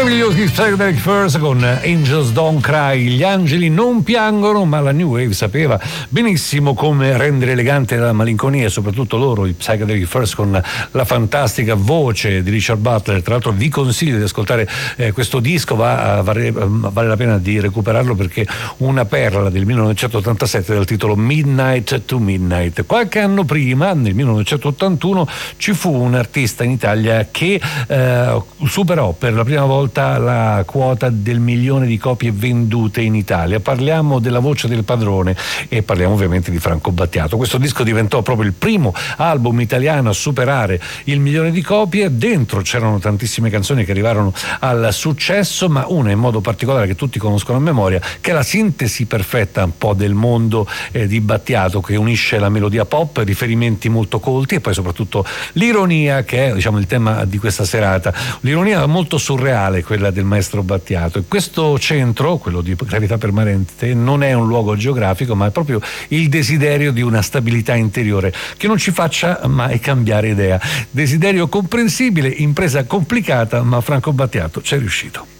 Meravigliosi Psychedelic Furs con Angels Don't Cry. Gli angeli non piangono, ma la New Wave sapeva benissimo come rendere elegante la malinconia, e soprattutto loro, i Psychedelic Furs, con la fantastica voce di Richard Butler. Tra l'altro vi consiglio di ascoltare questo disco, vale la pena di recuperarlo perché una perla del 1987 dal titolo Midnight to Midnight. Qualche anno prima, nel 1981, ci fu un artista in Italia che superò per la prima volta la quota del 1 milione di copie vendute in Italia. Parliamo della voce del padrone e parliamo ovviamente di Franco Battiato. Questo disco diventò proprio il primo album italiano a superare il 1 milione di copie. Dentro c'erano tantissime canzoni che arrivarono al successo, ma una in modo particolare che tutti conoscono a memoria, che è la sintesi perfetta un po' del mondo di Battiato, che unisce la melodia pop, riferimenti molto colti e poi soprattutto l'ironia, che è, diciamo, il tema di questa serata. L'ironia molto surreale, quella del maestro Battiato. E questo centro, quello di Gravità Permanente, non è un luogo geografico, ma è proprio il desiderio di una stabilità interiore che non ci faccia mai cambiare idea. Desiderio comprensibile, impresa complicata, ma Franco Battiato ci è riuscito.